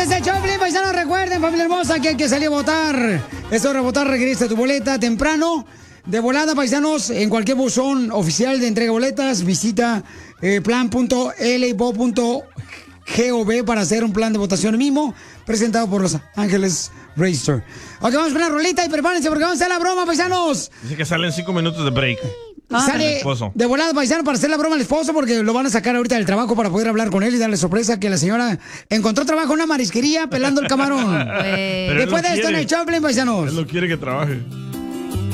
es el Choplin, paisanos. Recuerden, familia hermosa, que hay que salir a votar. Esto de votar, regresa tu boleta temprano. De volada, paisanos, en cualquier buzón oficial de entrega de boletas, visita plan.lbo.gov para hacer un plan de votación mismo, presentado por Los Ángeles Register. Ok, vamos a poner una rolita y prepárense porque vamos a hacer la broma, paisanos. Dice que salen 5 minutos de break. Sale de volada, paisano, para hacer la broma al esposo porque lo van a sacar ahorita del trabajo para poder hablar con él y darle sorpresa que la señora encontró trabajo en una marisquería pelando el camarón. Pero Después de esto en el Choplin, paisanos. Él no quiere que trabaje.